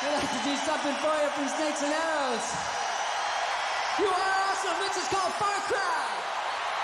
We'd like to do something for you from Snakes and Arrows. You are awesome. This is called Far Cry.